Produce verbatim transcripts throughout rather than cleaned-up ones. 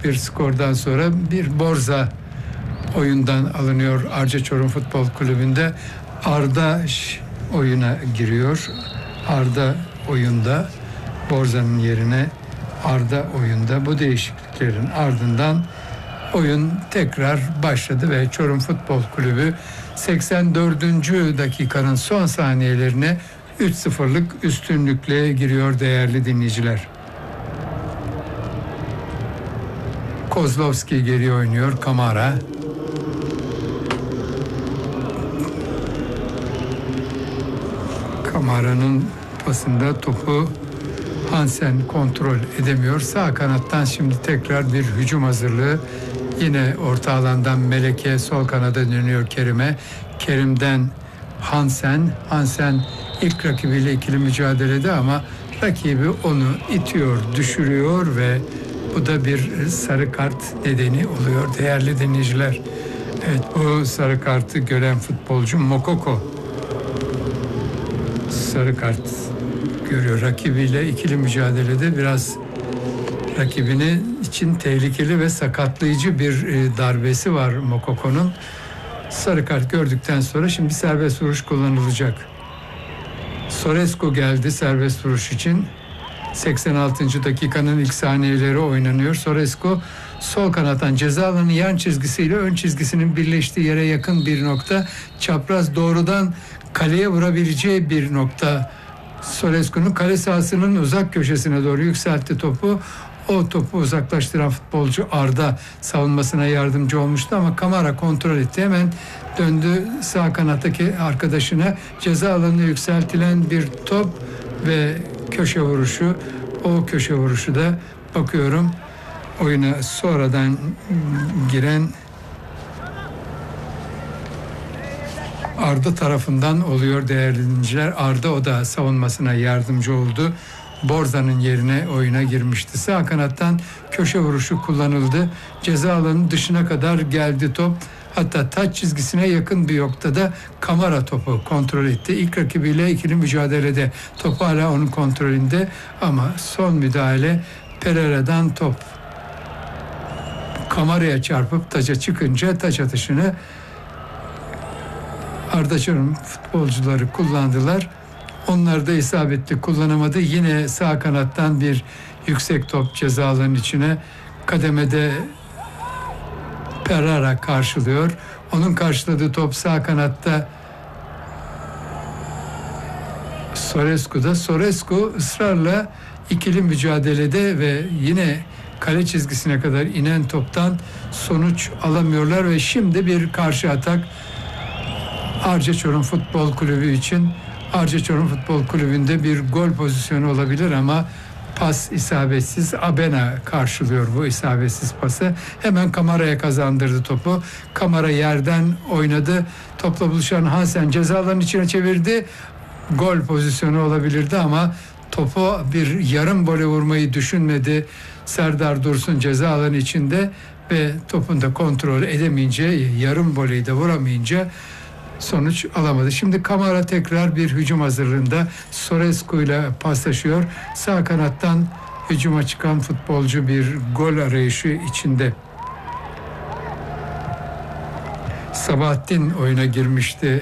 bir skordan sonra bir borza oyundan alınıyor Arca Çorum Futbol Kulübü'nde. Arda oyuna giriyor. Arda oyunda, borzanın yerine Arda oyunda. Bu değişikliklerin ardından oyun tekrar başladı ve Çorum Futbol Kulübü seksen dördüncü dakikanın son saniyelerine üç sıfırlık üstünlükle giriyor değerli dinleyiciler. Kozlovski geri oynuyor. Kamara. Kamara'nın pasında topu Hansen kontrol edemiyor. Sağ kanattan şimdi tekrar bir hücum hazırlığı. Yine orta alandan Meleke, sol kanada dönüyor Kerim'e. Kerim'den Hansen. Hansen ilk rakibiyle ikili mücadelede ama rakibi onu itiyor, düşürüyor ve bu da bir sarı kart nedeni oluyor değerli dinleyiciler. Evet, bu sarı kartı gören futbolcu Mokoko sarı kart görüyor. Rakibiyle ikili mücadelede biraz rakibini için tehlikeli ve sakatlayıcı bir darbesi var Mokoko'nun. Sarı kart gördükten sonra şimdi serbest vuruş kullanılacak. Sorescu geldi serbest vuruş için. seksen altıncı dakikanın ilk saniyeleri oynanıyor. Sorescu sol kanattan ceza alanı yan çizgisiyle ön çizgisinin birleştiği yere yakın bir nokta. Çapraz doğrudan kaleye vurabileceği bir nokta. Sorescu'nun kale sahasının uzak köşesine doğru yükseltti topu. O topu uzaklaştıran futbolcu Arda savunmasına yardımcı olmuştu ama Kamara kontrol etti. Hemen döndü sağ kanattaki arkadaşına, ceza alanına yükseltilen bir top ve köşe vuruşu. O köşe vuruşu da bakıyorum oyuna sonradan giren Arda tarafından oluyor değerli dinleyiciler. Arda o da savunmasına yardımcı oldu. Borza'nın yerine oyuna girmişti. Sağ kanattan köşe vuruşu kullanıldı. Ceza alanının dışına kadar geldi top. Hatta taç çizgisine yakın bir noktada Kamara topu kontrol etti. İlk rakibiyle ikili mücadelede top hala onun kontrolünde ama son müdahale Pereira'dan top Kamara'ya çarpıp taça çıkınca taç atışını Arda Çorum futbolcuları kullandılar. Onlar da isabetli kullanamadı. Yine sağ kanattan bir yüksek top ceza alanının içine. Kademede Pereira karşılıyor. Onun karşıladığı top sağ kanatta Sorescu'da. Sorescu ısrarla ikili mücadelede ve yine kale çizgisine kadar inen toptan sonuç alamıyorlar ve şimdi bir karşı atak Arca Çorum Futbol Kulübü için. Arca Çorum Futbol Kulübü'nde bir gol pozisyonu olabilir ama pas isabetsiz. Abena karşılıyor bu isabetsiz pası. Hemen Kamara'ya kazandırdı topu. Kamara yerden oynadı. Topla buluşan Hansen ceza alanının içine çevirdi. Gol pozisyonu olabilirdi ama topu bir yarım vole vurmayı düşünmedi. Serdar Dursun ceza alanı içinde ve topun da kontrol edemeyince, yarım voleyi de vuramayınca sonuç alamadı. Şimdi Kamara tekrar bir hücum hazırlığında Sorescu ile paslaşıyor. Sağ kanattan hücuma çıkan futbolcu bir gol arayışı içinde. Sabahattin oyuna girmişti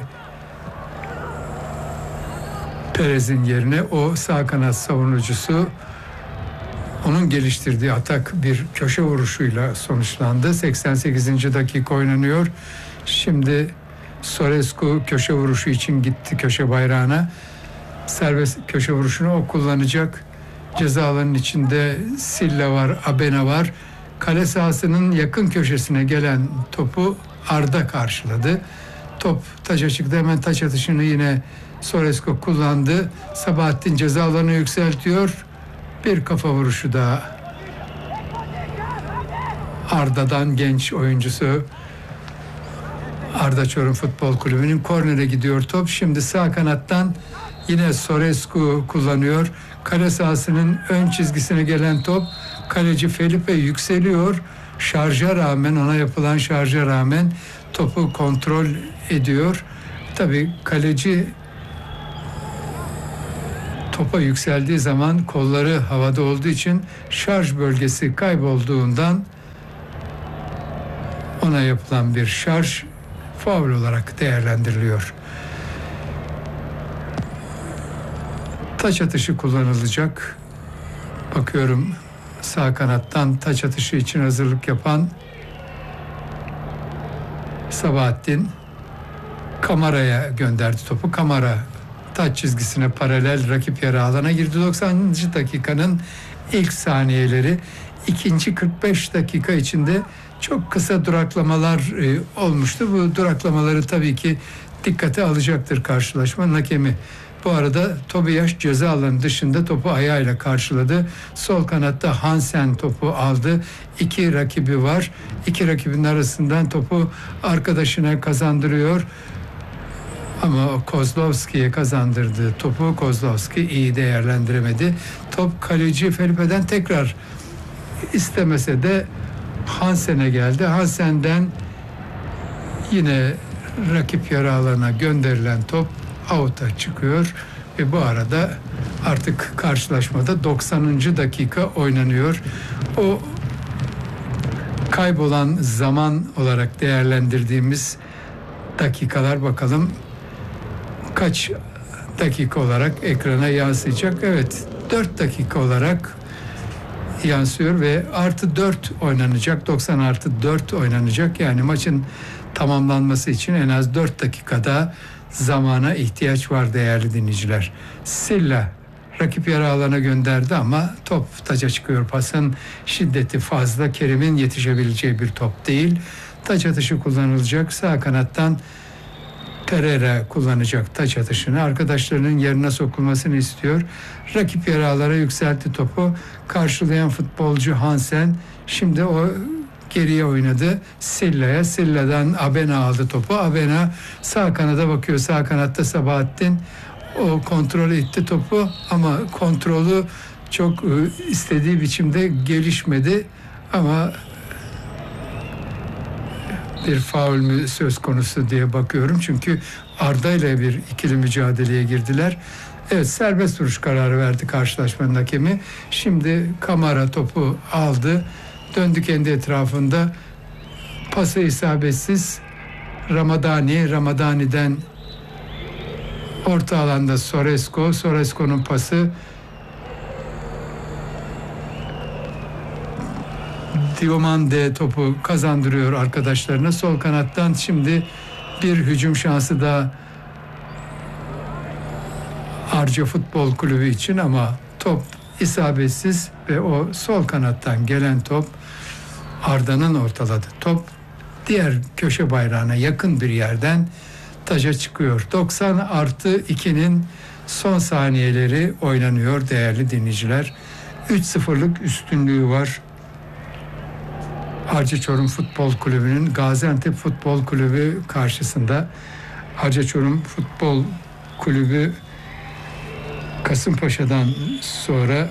Perez'in yerine. O sağ kanat savunucusu, onun geliştirdiği atak bir köşe vuruşuyla sonuçlandı. seksen sekizinci dakika oynanıyor. Şimdi Sorescu köşe vuruşu için gitti köşe bayrağına. Serbest köşe vuruşunu o kullanacak. Ceza alanının içinde Silla var, Abena var. Kale sahasının yakın köşesine gelen topu Arda karşıladı. Top taça çıktı. Hemen taç atışını yine Sorescu kullandı. Sabahattin ceza alanını yükseltiyor. Bir kafa vuruşu daha Arda'dan, genç oyuncusu Arda Çorum Futbol Kulübü'nün kornere gidiyor top. Şimdi sağ kanattan yine Sorescu kullanıyor. Kale sahasının ön çizgisine gelen top. Kaleci Felipe yükseliyor. Şarja rağmen, ona yapılan şarja rağmen topu kontrol ediyor. Tabii kaleci topa yükseldiği zaman kolları havada olduğu için şarj bölgesi kaybolduğundan Ona yapılan bir şarj faul olarak değerlendiriliyor. Taç atışı kullanılacak. Bakıyorum sağ kanattan taç atışı için hazırlık yapan Sabahattin Kamara'ya gönderdi topu. Kamara taç çizgisine paralel rakip yarı alana girdi. doksanıncı dakikanın ilk saniyeleri. İkinci kırk beş dakika içinde çok kısa duraklamalar e, olmuştu. Bu duraklamaları tabii ki dikkate alacaktır karşılaşmanın hakemi. Bu arada Tobias ceza alanı dışında topu ayağıyla karşıladı. Sol kanatta Hansen topu aldı. İki rakibi var. İki rakibin arasından topu arkadaşına kazandırıyor. Ama Kozlovski'ye kazandırdığı topu Kozlovski iyi değerlendiremedi. Top kaleci Felipe'den tekrar istemese de Hansen'e geldi. Hansen'den yine rakip yarı alana gönderilen top out'a çıkıyor ve bu arada artık karşılaşmada doksanıncı dakika oynanıyor. O kaybolan zaman olarak değerlendirdiğimiz dakikalar bakalım kaç dakika olarak ekrana yansıyacak. Evet, dört dakika olarak yansıyor ve artı dört oynanacak. doksan artı dört oynanacak. Yani maçın tamamlanması için en az dört dakikada zamana ihtiyaç var değerli dinleyiciler. Silla rakip yarı alana gönderdi ama top taca çıkıyor. Pasın şiddeti fazla. Kerim'in yetişebileceği bir top değil. Taç atışı kullanılacak. Sağ kanattan Pereira kullanacak taç atışını. Arkadaşlarının yerine sokulmasını istiyor. Rakip yarı alana yükseltti topu. Karşılayan futbolcu Hansen şimdi o geriye oynadı. Silla'ya. Silla'dan Abena aldı topu. Abena sağ kanada bakıyor. Sağ kanatta Sabahattin o kontrol etti topu ama kontrolü çok istediği biçimde gelişmedi ama bir faul mü söz konusu diye bakıyorum. Çünkü Arda ile bir ikili mücadeleye girdiler. Evet, serbest vuruş kararı verdi karşılaşmanın hakemi. Şimdi Kamara topu aldı. Döndü kendi etrafında. Pası isabetsiz. Ramadani. Ramadani'den orta alanda Soresko. Soresko'nun pası Diomande topu kazandırıyor arkadaşlarına. Sol kanattan şimdi bir hücum şansı da Arca Futbol Kulübü için ama top isabetsiz ve o sol kanattan gelen top Arda'nın ortaladı. Top diğer köşe bayrağına yakın bir yerden taca çıkıyor. doksan artı ikinin son saniyeleri oynanıyor değerli dinleyiciler. üç sıfırlık üstünlüğü var. Arca Çorum Futbol Kulübü'nün Gaziantep Futbol Kulübü karşısında. Arca Çorum Futbol Kulübü Kasımpaşa'dan sonra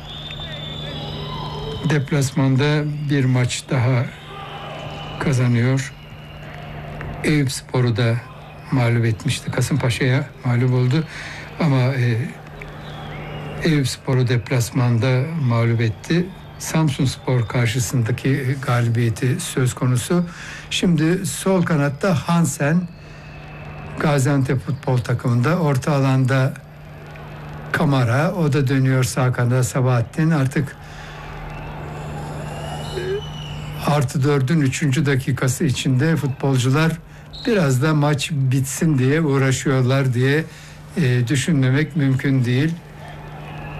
deplasmanda bir maç daha kazanıyor. Eyüpspor'u da mağlup etmişti. Kasımpaşa'ya mağlup oldu ama e, Eyüpspor'u deplasmanda mağlup etti. Samsunspor karşısındaki galibiyeti söz konusu. Şimdi sol kanatta Hansen Gaziantep futbol takımında, orta alanda Kamara, o da dönüyor sağ kanada Sabahattin. Artık artı dördün üçüncü dakikası içinde futbolcular biraz da maç bitsin diye uğraşıyorlar diye e, düşünmemek mümkün değil.